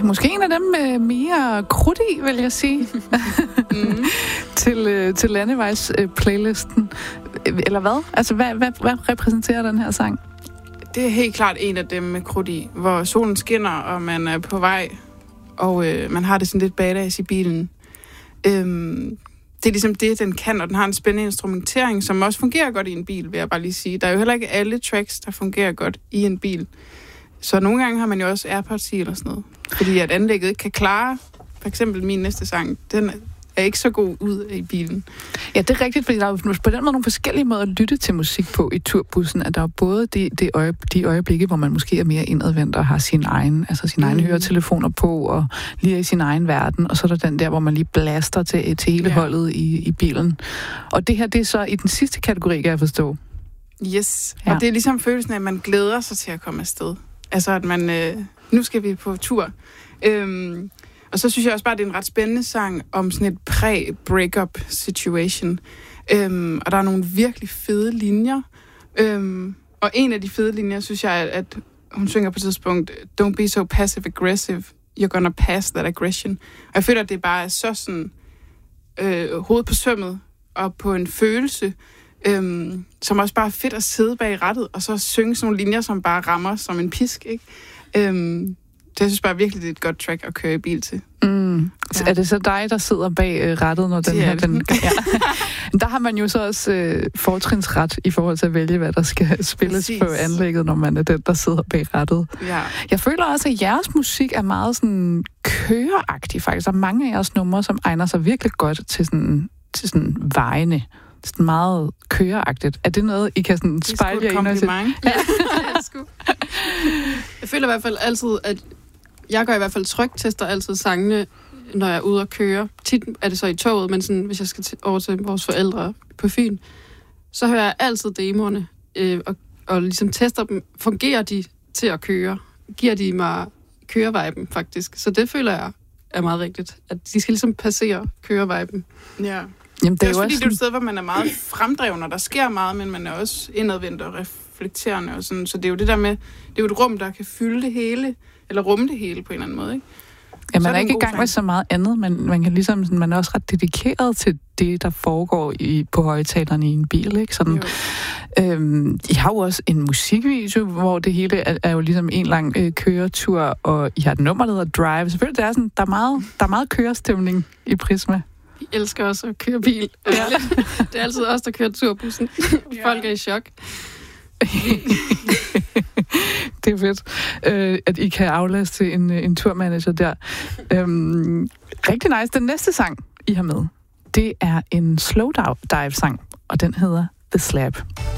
måske en af dem med mere krudt i, vil jeg sige, til landevejs-playlisten. Eller hvad? Altså, hvad repræsenterer den her sang? Det er helt klart en af dem med krudt i, hvor solen skinner, og man er på vej, og man har det sådan lidt badass i bilen. Det er ligesom det, den kan, og den har en spændende instrumentering, som også fungerer godt i en bil, vil jeg bare lige sige. Der er jo heller ikke alle tracks, der fungerer godt i en bil. Så nogle gange har man jo også AirPods i eller sådan noget. Fordi at anlægget ikke kan klare, for eksempel min næste sang, den er ikke så god ud i bilen. Ja, det er rigtigt, fordi der er jo på den måde nogle forskellige måder at lytte til musik på i turbussen, at der er både de øjeblikke, hvor man måske er mere indadvendt og har sine egne høretelefoner på, og lige er i sin egen verden, og så er der den der, hvor man lige blaster til hele holdet i bilen. Og det her, det er så i den sidste kategori, kan jeg forstå. Yes, og det er ligesom følelsen af, at man glæder sig til at komme afsted. Altså, at man, nu skal vi på tur. Og så synes jeg også bare, at det er en ret spændende sang om sådan et pre-breakup situation. Og der er nogle virkelig fede linjer. Og en af de fede linjer, synes jeg, at hun synger på et tidspunkt, "Don't be so passive-aggressive, you're gonna pass that aggression." Og jeg føler, at det bare er så sådan hovedet på sømmet og på en følelse, som også bare er fedt at sidde bag rattet, og så synge sådan nogle linjer, som bare rammer som en pisk, ikke? Det jeg synes bare virkelig, det er et godt track at køre i bil til. Ja. Er det så dig, der sidder bag rattet, når den her... Der har man jo så også fortrinsret i forhold til at vælge, hvad der skal spilles på anlægget, når man er den, der sidder bag rattet. Ja. Jeg føler også, at jeres musik er meget sådan køreagtig, faktisk. Der er mange af jeres numre, som egner sig virkelig godt til sådan vejene. Sådan meget køreagtigt. Er det noget, I kan sådan spejle jer ind og sige? Ja, jeg føler i hvert fald altid, at jeg gør i hvert fald trygtester altid sangene, når jeg er ude og køre. Tit er det så i toget, men sådan, hvis jeg skal over til vores forældre på Fyn, så hører jeg altid demoerne og ligesom tester dem. Fungerer de til at køre? Giver de mig køreviben, faktisk? Så det føler jeg er meget rigtigt. At de skal ligesom passere køreviben. Ja. Jamen, det er også fordi, det er et sted, hvor man er meget fremdreven, og der sker meget, men man er også indadvendt og reflekterende og sådan. Så det er jo det der med, det er jo et rum, der kan fylde det hele, eller rumme det hele på en eller anden måde, ikke? Ja, man er ikke i gang med så meget andet, men man kan ligesom, man er også ret dedikeret til det, der foregår på højtalerne i en bil, ikke? Sådan, I har jo også en musikvideo, hvor det hele er jo ligesom en lang køretur, og I har et nummer, der hedder Drive. Selvfølgelig, det er sådan, der er meget kørestemning i Prisma. Vi elsker også at køre bil. Ja. Det er altid os, der kører turbussen. Folk er i chok. Det er fedt, at I kan aflaste en turmanager der. Rigtig nice. Den næste sang, I har med, det er en slow dive-sang, og den hedder The Slab.